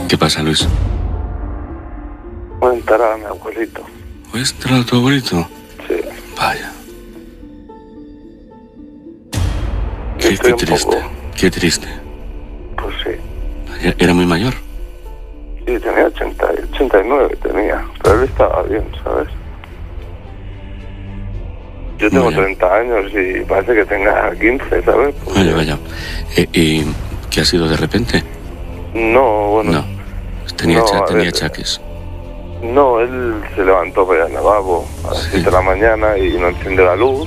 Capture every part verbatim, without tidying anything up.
¿Qué pasa, Luis? Voy a enterrar a mi abuelito. ¿Voy a enterrar a tu abuelito? Sí. Vaya. Qué, Estoy qué un triste, poco- qué triste. Pues sí. Vaya, ¿era muy mayor? Sí, tenía ochenta, ochenta y nueve, tenía. Pero él estaba bien, ¿sabes? Yo tengo Vaya. treinta años y parece que tenga quince, ¿sabes? Porque- Vaya, vaya. Eh, ¿Y qué ha sido de repente? No, bueno... No. Tenía, no, cha- a tenía ver, chaques. No, él se levantó para ir al lavabo a las Sí. siete de la mañana y no encendió la luz.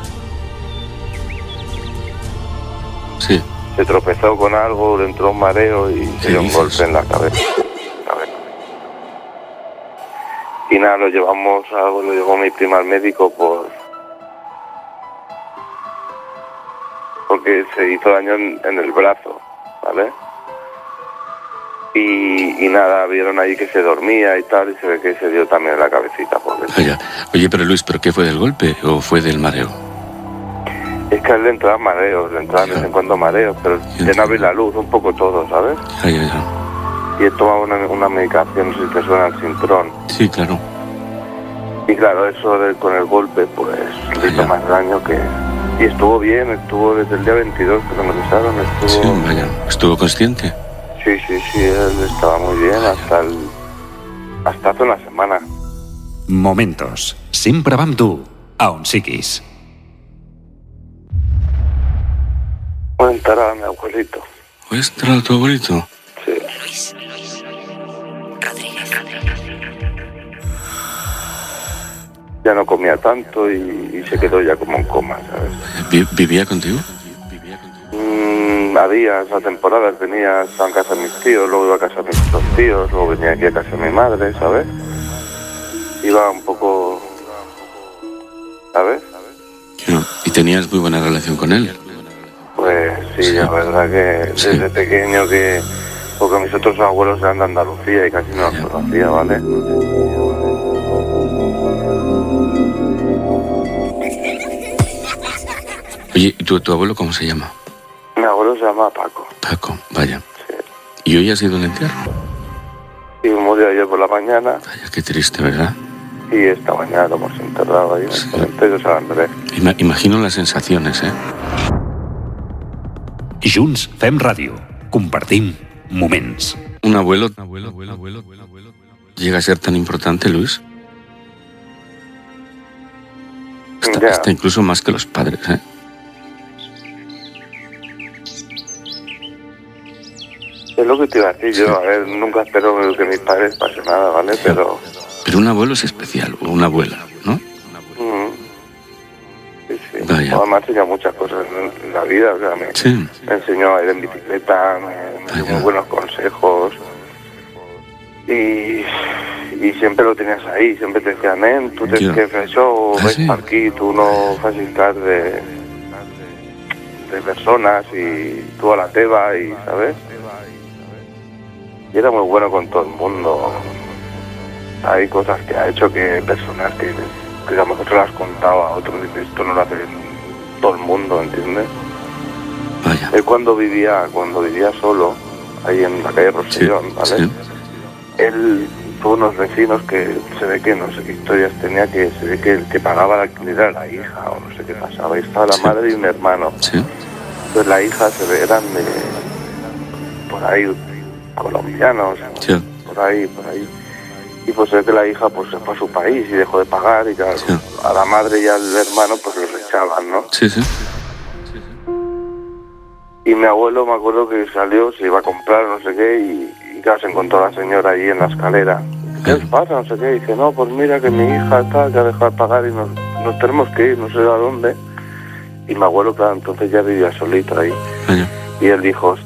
Sí. Se tropezó con algo, le entró un mareo y se ¿Qué dio un dices? golpe en la cabeza. cabeza. Y nada, lo llevamos a, lo llevó mi prima al médico por porque se hizo daño en, en el brazo, ¿vale? Y, y nada, vieron ahí que se dormía y tal, y se ve que se dio también en la cabecita, pobre. Vaya. Oye, pero Luis, ¿pero qué fue del golpe o fue del mareo? Es que a él le entraban mareos, le entraban de vez en cuando mareos, pero de no abrir la luz, un poco todo, ¿sabes? Ay, ay, ay. Y él tomaba una, una medicación, no sé si te suena el Sintrón. Sí, claro. Y claro, eso de- con el golpe, pues le hizo Vaya. más daño que... Y estuvo bien, estuvo desde el día veintidós que lo revisaron, estuvo... Sí, vaya. ¿Estuvo consciente? Sí, sí, sí, él estaba muy bien hasta el... hasta hace una semana. Momentos. Sempre va amb tu, a on siguis. Voy a enterrar a mi abuelito. ¿Voy a enterrar a tu abuelito? Sí. Ya no comía tanto y, y se quedó ya como en coma, ¿sabes? Vi- ¿Vivía contigo? Mm, a días, a temporadas venía, estaba en casa de mis tíos, luego iba a casa de mis otros tíos, luego venía aquí a casa de mi madre, ¿sabes? Iba un poco... ¿sabes? No. ¿Y tenías muy buena relación con él? Pues sí, Sí. la verdad que Sí. desde pequeño que... porque mis otros abuelos eran de Andalucía y casi no los conocía, ¿vale? Oye, ¿y tu, tu abuelo cómo se llama? Mi abuelo se llama Paco, Paco, vaya. sí. ¿Y hoy ha sido un entierro? Y murió ayer por la mañana Vaya, qué triste, ¿verdad? y esta mañana lo hemos enterrado ahí en el Sí. cementerio de San Andrés. Ima- imagino las sensaciones, ¿eh? Junts fem ràdio. Compartim moments. ¿Un abuelo llega a ser tan importante, Luis? Hasta, Ya. hasta incluso más que los padres, ¿eh? Es lo que te iba a decir yo, a ver, nunca espero que mis padres pase nada, ¿vale? Pero... Pero un abuelo es especial, o una abuela, ¿no? mm, sí, sí. Vaya. Además me ha enseñado muchas cosas en, en la vida, o sea, me, Sí. me enseñó a ir en bicicleta, me, me dio Vaya. muy buenos consejos y, y siempre lo tenías ahí, siempre te decían, nen, tú tienes Yo. que hacer eso, ¿Ah, ves sí? para aquí, tú no facilitas de, de personas y tú a la teba y, ¿sabes? Y era muy bueno con todo el mundo. Hay cosas que ha hecho que personas que, que a lo mejor se las has contado a otros, dices, esto no lo hace todo el mundo, ¿entiendes? Vaya. Él cuando vivía, cuando vivía solo, ahí en la calle Rosellón, ¿vale? sí. Él tuvo unos vecinos que se ve que no sé qué historias tenía, que se ve que el que pagaba la alquiler era la hija o no sé qué pasaba. Ahí estaba la Sí. madre y un hermano. Sí. Entonces la hija se ve, eran de por ahí colombianos, Sí. por ahí, por ahí. Y pues se ve que la hija pues se fue a su país y dejó de pagar y claro, Sí. a la madre y al hermano pues los echaban, ¿no? Sí, sí. Y mi abuelo me acuerdo que salió, se iba a comprar no sé qué y, y claro, se encontró a la señora allí en la escalera. ¿Qué os pasa? No sé qué. Y dice, no, pues mira que mi hija está, que ha dejado de pagar y nos, nos tenemos que ir, no sé a dónde. Y mi abuelo, claro, entonces ya vivía solito ahí. Vaya. Y él dijo,